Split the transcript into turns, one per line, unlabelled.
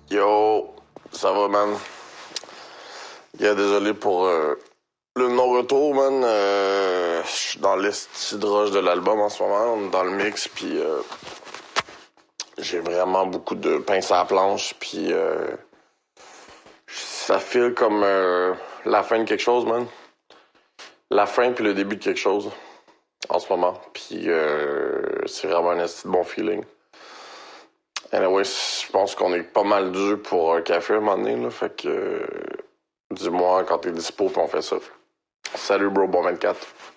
Yo, ça va, man? Yeah, désolé pour le non-retour, man. Je suis dans l'esti de rush de l'album en ce moment. On est dans le mix, puis j'ai vraiment beaucoup de pince à la planche, puis ça file comme la fin de quelque chose, man. La fin puis le début de quelque chose en ce moment. Puis c'est vraiment un esti de bon feeling. Anyway, je pense qu'on est pas mal dû pour un café à un moment donné, là. Fait que dis-moi quand t'es dispo puis on fait ça. Salut bro, bon 24.